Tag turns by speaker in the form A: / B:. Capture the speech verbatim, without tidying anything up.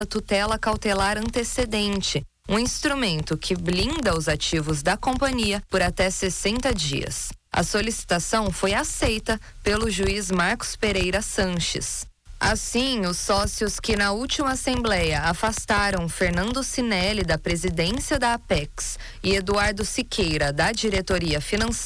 A: tutela cautelar antecedente, um instrumento que blinda os ativos da companhia por até sessenta dias. A solicitação foi aceita pelo juiz Marcos Pereira Sanches. Assim, os sócios que na última assembleia afastaram Fernando Sinelli da presidência da Apex e Eduardo Siqueira da diretoria financeira